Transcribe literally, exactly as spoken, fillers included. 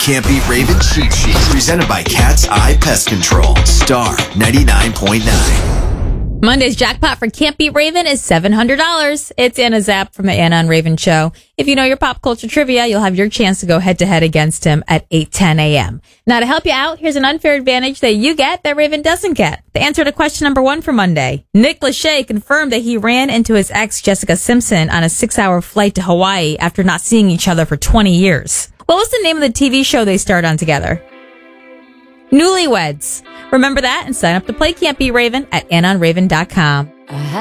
Can't Beat Raven cheat sheet presented by Cat's Eye Pest Control. Star ninety-nine point nine. Monday's jackpot for Can't Beat Raven is seven hundred dollars. It's Anna Zapp from the Anna and Raven Show. If you know your pop culture trivia, you'll have your chance to go head-to-head against him at eight ten a.m. Now, to help you out, here's an unfair advantage that you get that Raven doesn't get. The answer to question number one for Monday. Nick Lachey confirmed that he ran into his ex, Jessica Simpson, on a six-hour flight to Hawaii after not seeing each other for twenty years. What was the name of the T V show they starred on together? Newlyweds. Remember that and sign up to play Can't Beat Raven at anna and raven dot com.